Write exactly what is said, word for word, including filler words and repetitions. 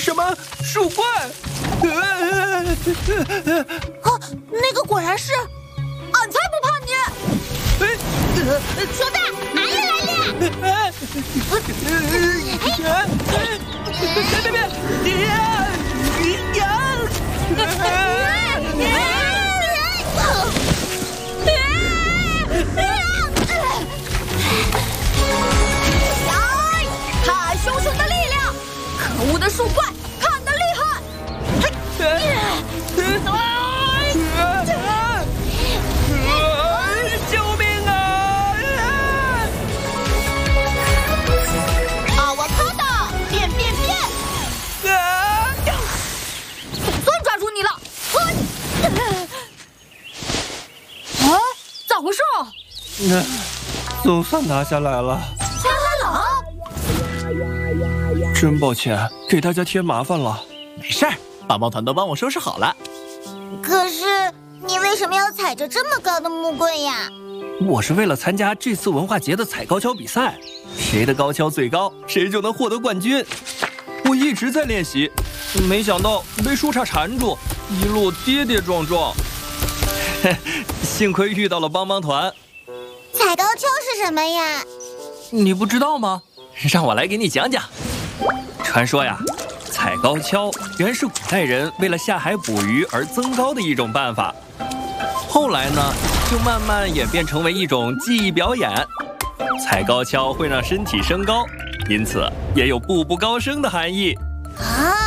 什么树怪？ 啊，那个果然是，俺才不怕你！ 熊大，俺也来了！ 别别别！ 太凶凶的力量！可恶的树怪，看得厉害！ 救命啊！ 阿瓦卡达，变变变！总算抓住你了！啊，咋回事啊？ 那总算拿下来了。 加来了！ 真抱歉，给大家添麻烦了。 没事儿，棒棒团都帮我收拾好了。 可是你为什么要踩着这么高的木棍呀？ 我是为了参加这次文化节的踩高跷比赛，谁的高跷最高，谁就能获得冠军。我一直在练习，没想到被树杈缠住，一路跌跌撞撞。幸亏遇到了帮帮团。 踩高跷是什么呀？ 你不知道吗？让我来给你讲讲。传说呀，踩高跷原是古代人为了下海捕鱼而增高的一种办法，后来呢，就慢慢演变成为一种技艺表演。踩高跷会让身体升高，因此也有步步高升的含义。